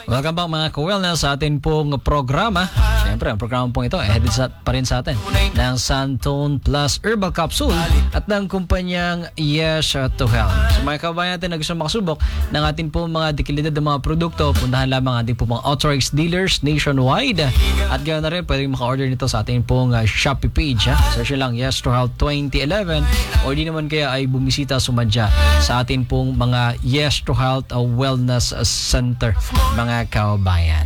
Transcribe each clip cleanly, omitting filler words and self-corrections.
Welcome back mga ka-wellness sa atin pong programa. Siyempre, ang programa pong ito headed pa rin sa atin ng Santone Plus Herbal Capsule at ng kumpanyang Yes to Health. So mga kabayan natin na gusto makasubok ng atin pong mga dekalidad ng mga produkto, puntahan lamang ating pong mga authorized dealers nationwide. At ganoon na rin, pwedeng maka-order nito sa ating pong Shopee page. Search lang Yes to Health 2011 o di naman kaya ay bumisita sumadya sa atin pong mga Yes to Health Wellness Center, mga kabayan.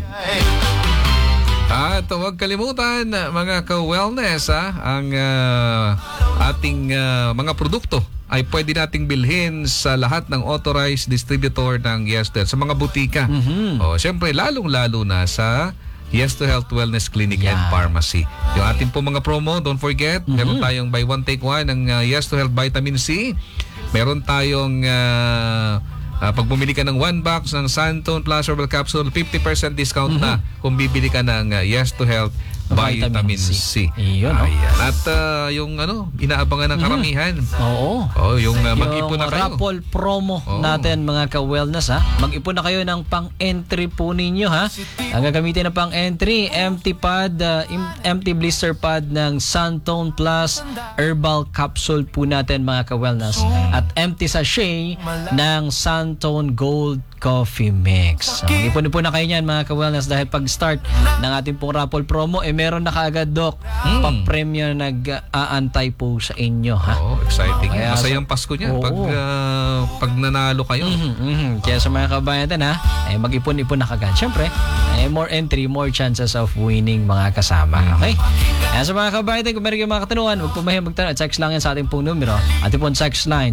At huwag kalimutan mga ka-wellness, ang ating mga produkto ay pwede nating bilhin sa lahat ng authorized distributor ng Yes to Health, sa mga butika. Siyempre, lalong-lalo na sa Yes to Health Wellness Clinic and Pharmacy. Yung ating po mga promo, don't forget, meron tayong buy one take one ng Yes to Health Vitamin C. Meron tayong pag bumili ka ng 1 box ng Santone Plus Herbal Capsule, 50% discount na kung bibili ka ng Yes to Health Vitamin C. Iyon, At yung inaabangan ng karamihan. Yung mag-ipon na kayo. Raffle promo natin mga ka-wellness, ha. Mag-ipon na kayo ng pang-entry po ninyo, ha. Ang gagamitin na pang-entry, empty pad, empty blister pad ng Santone Plus Herbal Capsule po natin mga ka-wellness. At empty sachet ng Santone Gold Coffee Mix. So, ipon-ipon na kayo niyan mga ka-wellness dahil pag-start ng ating pong raffle promo, meron na kaagad, Doc, pa-premyo nag-aantay po sa inyo, ha? Exciting. Masayang Pasko niyan pag nanalo kayo. Kaya sa mga kabayan natin, ha, mag-ipon-ipon na kaagad. Siyempre, more entry, more chances of winning mga kasama. Okay? Kaya sa mga kabayan natin, kung meron kayong mga katanungan, huwag po mahiyang magtanong. Text lang yan sa ating pong numero. Ating pong text line,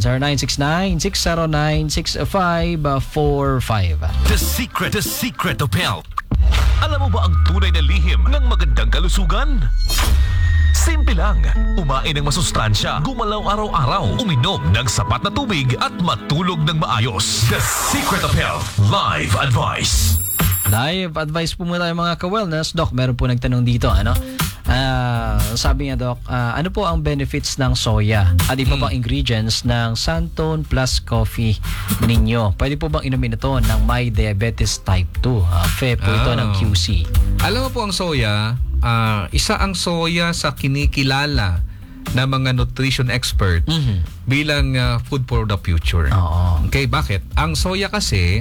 0969-609-6545. The secret of health. Alam mo ba ang tunay na lihim ng magandang kalusugan? Simple lang. Umain ng masustansya, gumalaw araw-araw, uminom ng sapat na tubig at matulog ng maayos. The Secret of Health Live Advice. Live advice po muna tayo mga ka-wellness. Doc, meron po nagtanong dito, sabi niya, Doc, ano po ang benefits ng soya at iba pang ingredients ng Santone Plus Coffee ninyo? Pwede po bang inumin ito ng may diabetes type 2? FE po ito ng QC. Alam mo po ang soya, isa ang soya sa kinikilala na mga nutrition expert bilang food for the future. Okay, bakit? Ang soya kasi,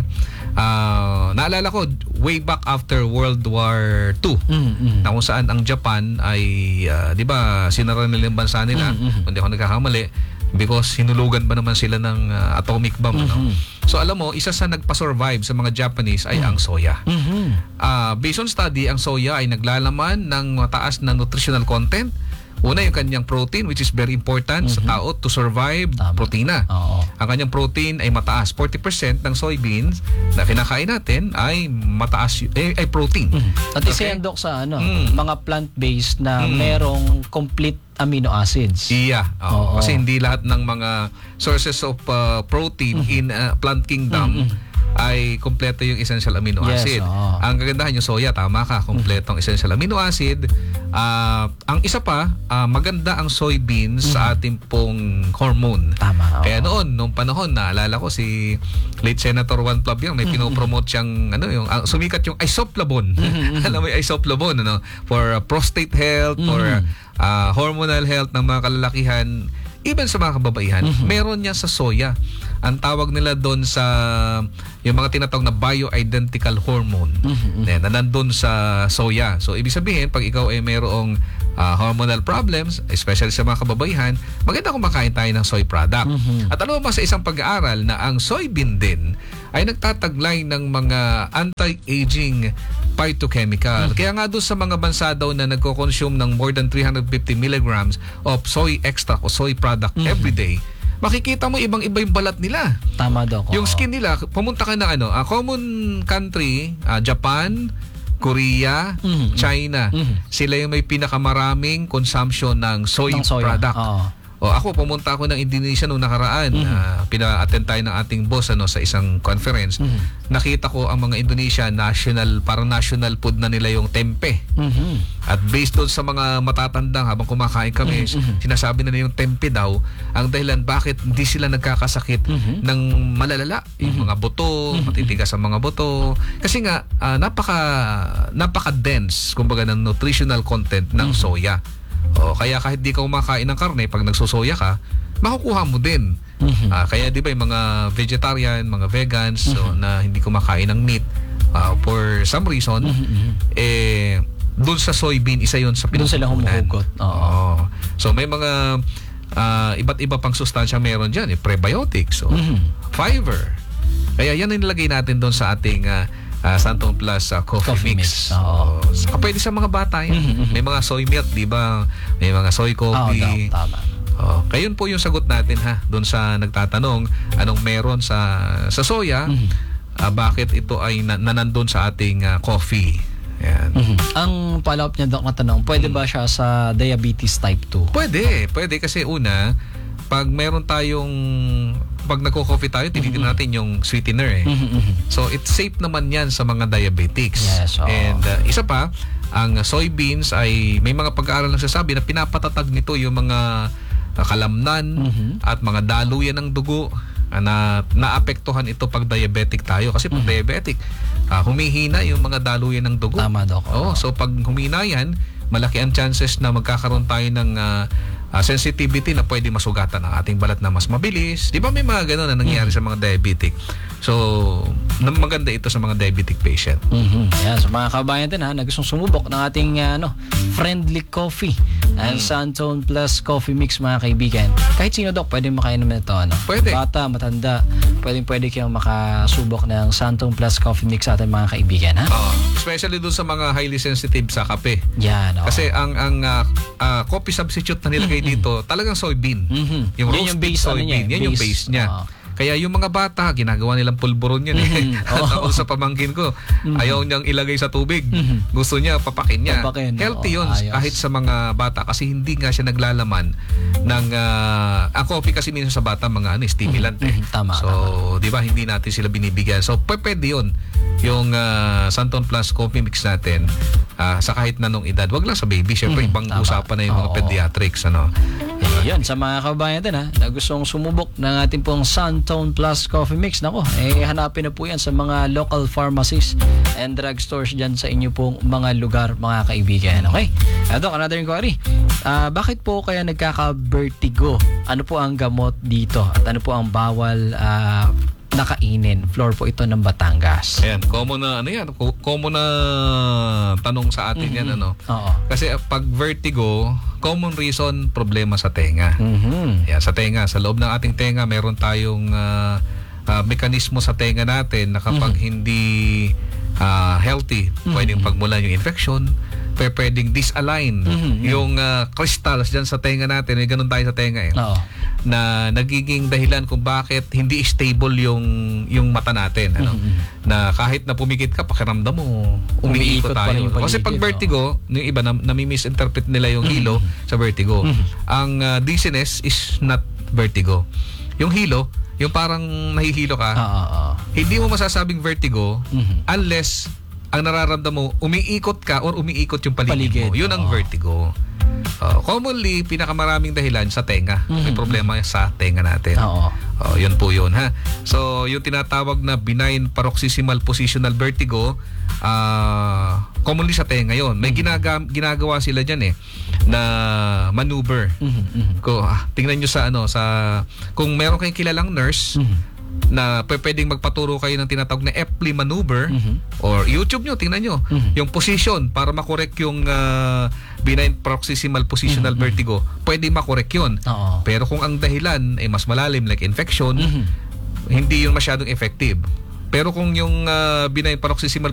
naalala ko, way back after World War II, na kung saan ang Japan ay, di ba, sinara nila yung bansa nila, kung di ako nagkakamali, because hinulugan ba naman sila ng atomic bomb. So alam mo, isa sa nagpa-survive sa mga Japanese ay ang soya. Based on study, ang soya ay naglalaman ng mataas na nutritional content. Una, yung kanyang protein, which is very important sa tao to survive. Protina. Ang kanyang protein ay mataas. 40% ng soybeans na kinakain natin ay mataas ay protein. At isa yan, Doc, sa mga plant-based na merong complete amino acids. Kasi hindi lahat ng mga sources of protein in plant kingdom ay kompleto yung essential amino acid. Ang kagandahan yung soya, tama ka, kompletong essential amino acid. Ang isa pa, maganda ang soybeans sa ating pong hormone. Tama. Kaya noong panahon, naalala ko si late Senator Juan Plabiang, may pinopromote siyang sumikat yung isoflavone. Alam mo yung isoflavone, for prostate health, for hormonal health ng mga kalalakihan, even sa mga kababaihan, meron niya sa soya. Ang tawag nila doon sa yung mga tinatawag na bioidentical hormone na nandun sa soya. So, ibig sabihin, pag ikaw ay mayroong hormonal problems, especially sa mga kababaihan, maganda kung makain tayo ng soy product. At alam mo sa isang pag-aaral na ang soybean din ay nagtataglay ng mga anti-aging phytochemical. Kaya nga doon sa mga bansa daw na nagko-consume ng more than 350 milligrams of soy extract o soy product every day, makikita mo ibang-iba yung balat nila. Tama, Doc. Yung skin nila, pumunta ka ng common country, Japan, Korea, China. Sila yung may pinakamaraming consumption ng soy product. Ako pumunta ako ng Indonesia noong nakaraan. Pina-attend tayo ng ating boss sa isang conference. Nakita ko ang mga Indonesia parang national food na nila yung tempe. At based doon sa mga matatandang habang kumakain kami, sinasabi nila yung tempe daw ang dahilan bakit hindi sila nagkakasakit ng malalala. Yung mga buto, matitigas ang mga buto. Kasi nga napaka-dense kumbaga ng nutritional content ng soya. Kaya kahit di ka kumakain ng karne, pag nagsosoya ka, makukuha mo din. Kaya di ba yung mga vegetarian, mga vegans na hindi kumakain ng meat for some reason, doon sa soybean, isa yun sa Doon sila pinupunan. humuhugot. So may mga iba't iba pang sustansya meron dyan. Prebiotics, fiber. Kaya yan ang nilagay natin doon sa ating Santon Plus coffee mix. Pwede sa mga bata yan. May mga soy milk, di ba? May mga soy coffee. Tama. Kayun po yung sagot natin doon sa nagtatanong anong meron sa soya, bakit ito ay nandun sa ating coffee. Yan. Ang follow-up niya, Doc, na tanong, pwede ba siya sa diabetes type 2? Pwede kasi una, pag nagko-coffee tayo, tinitin natin yung sweetener So it's safe naman yan sa mga diabetics. Yes, And isa pa, ang soybeans ay may mga pag-aaral nagsasabi na pinapatatag nito yung mga kalamnan at mga daluyan ng dugo na naapektuhan ito pag diabetic tayo. Kasi pag diabetic, humihina yung mga daluyan ng dugo. Tama, Doc. So pag humina yan, malaki ang chances na magkakaroon tayo ng sensitivity na pwede masugatan ang ating balat na mas mabilis. Di ba may mga gano'n na nangyayari sa mga diabetic? So, maganda ito sa mga diabetic patient. Yan, sa mga kabayan din na gustong sumubok ng ating friendly coffee. Ang Santon Plus Coffee Mix, mga kaibigan. Kahit sino, Doc, pwede makainom nito. Pwede. Bata, matanda, pwede kayong makasubok ng Santon Plus Coffee Mix sa ating mga kaibigan. Especially dun sa mga highly sensitive sa kape. Yan. Kasi ang coffee substitute na nilagay dito, talagang soybean. Yung roasted base, soybean. Yan yung base niya. Kaya yung mga bata, ginagawa nilang pulburon yan At ako sa pamangkin ko, ayaw niyang ilagay sa tubig. Gusto niya, papakin niya. Healthy yun kahit sa mga bata kasi hindi nga siya naglalaman ng ang coffee kasi minsan sa bata mga stimulant Tama. Di ba hindi natin sila binibigyan. So pwede yun yung Santon Plus Coffee Mix natin sa kahit na nung edad. Wag lang sa baby. Siyempre ibang usapan na yung mga pediatrics. Yun, sa mga kabayan din na gustong sumubok ng ating pong Santon Plus Coffee Mix, hanapin na po yan sa mga local pharmacies and drugstores dyan sa inyo pong mga lugar, mga kaibigan. Okay? Doc, another inquiry. Bakit po kaya nagkaka-vertigo? Ano po ang gamot dito? At ano po ang bawal nakainin? Floor po ito ng Batangas. Ayan, common na tanong sa atin yan Kasi pag vertigo, common reason, problema sa tenga. Yan, sa tenga, sa loob ng ating tenga, meron tayong mekanismo sa tenga natin na kapag hindi healthy, pwedeng pagmulan yung infection, pwedeng disalign yung crystals dyan sa tenga natin. May ganun tayo sa tenga na nagiging dahilan kung bakit hindi stable yung mata natin. Na kahit na pumikit ka, pakiramdam mo, umiikot tayo. Kasi pag vertigo, yung iba nami-misinterpret nila yung hilo sa vertigo. Ang dizziness is not vertigo. Yung hilo, yung parang nahihilo ka, hindi mo masasabing vertigo unless ang nararamdam mo, umiikot ka or umiikot yung paligid mo. Yun ang vertigo. Commonly, pinakamaraming dahilan sa tenga. May problema sa tenga natin. Yun po yun. So, yung tinatawag na benign paroxysmal positional vertigo, commonly sa tenga yun. May ginagawa sila dyan na maneuver. Tingnan nyo sa kung meron kayong kilalang nurse, na pwedeng magpaturo kayo ng tinatawag na Epley maneuver or YouTube nyo, tingnan nyo yung position para makorek yung benign paroxysmal positional vertigo, pwede makorek yun. Pero kung ang dahilan ay mas malalim like infection, hindi yun masyadong effective. Pero kung yung benign paroxysmal